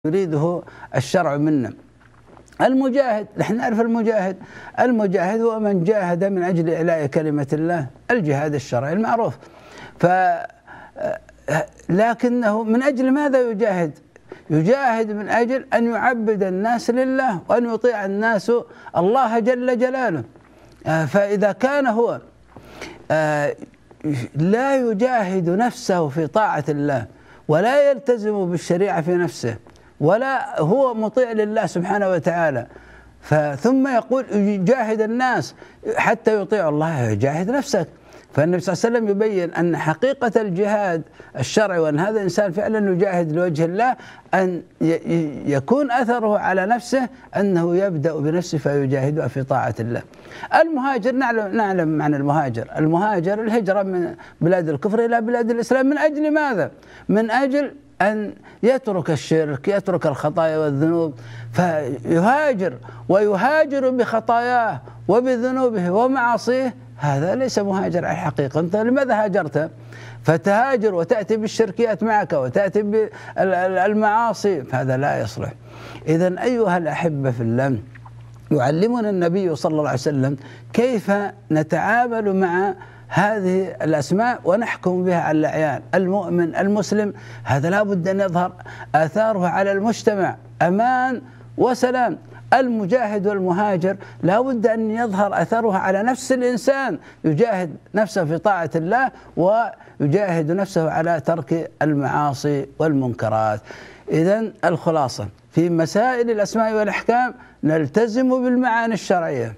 يريده الشرع منا. المجاهد، نحن نعرف المجاهد هو من جاهد من أجل إعلاء كلمة الله، الجهاد الشرعي المعروف. لكنه من أجل ماذا يجاهد؟ يجاهد من أجل أن يعبد الناس لله وأن يطيع الناس الله جل جلاله. فإذا كان هو لا يجاهد نفسه في طاعة الله ولا يلتزم بالشريعة في نفسه ولا هو مطيع لله سبحانه وتعالى، ثم يقول يجاهد الناس حتى يطيع الله، يجاهد نفسك. فالنبي صلى الله عليه وسلم يبين أن حقيقة الجهاد الشرعي وأن هذا الإنسان فعلا يجاهد لوجه الله أن يكون أثره على نفسه أنه يبدأ بنفسه فيجاهدها في طاعة الله. المهاجر نعلم معنى المهاجر الهجرة من بلاد الكفر إلى بلاد الإسلام. من أجل ماذا؟ من أجل أن يترك الشرك، يترك الخطايا والذنوب، فيهاجر ويهاجر بخطاياه وبذنوبه ومعاصيه. هذا ليس مهاجر على الحقيقة. أنت لماذا هاجرت؟ فتهاجر وتأتي بالشركيات معك وتأتي بالمعاصي، فهذا لا يصلح. إذن أيها الأحبة في الله، يعلمنا النبي صلى الله عليه وسلم كيف نتعامل مع هذه الأسماء ونحكم بها على الأعيان. المؤمن المسلم هذا لا بد أن يظهر آثاره على المجتمع أمان وسلام. المجاهد والمهاجر لا بد أن يظهر أثرها على نفس الإنسان، يجاهد نفسه في طاعة الله ويجاهد نفسه على ترك المعاصي والمنكرات. إذن الخلاصة في مسائل الأسماء والأحكام نلتزم بالمعاني الشرعية،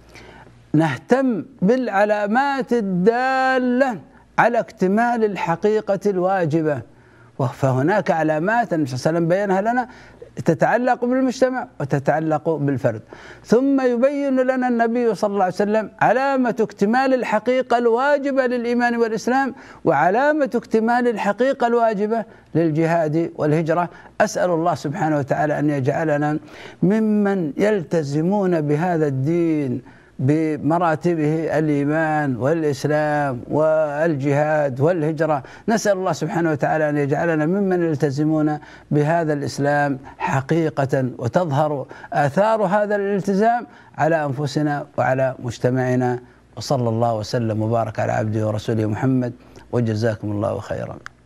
نهتم بالعلامات الدالة على اكتمال الحقيقة الواجبة. فهناك علامات النبي صلى الله عليه وسلم بينها لنا تتعلق بالمجتمع وتتعلق بالفرد. ثم يبين لنا النبي صلى الله عليه وسلم علامة اكتمال الحقيقة الواجبة للإيمان والإسلام وعلامة اكتمال الحقيقة الواجبة للجهاد والهجرة. أسأل الله سبحانه وتعالى أن يجعلنا ممن يلتزمون بهذا الدين بمراتبه، الإيمان والإسلام والجهاد والهجرة. نسأل الله سبحانه وتعالى أن يجعلنا ممن يلتزمون بهذا الإسلام حقيقة وتظهر آثار هذا الالتزام على أنفسنا وعلى مجتمعنا. وصلى الله وسلم وبارك على عبده ورسوله محمد، وجزاكم الله خيرا.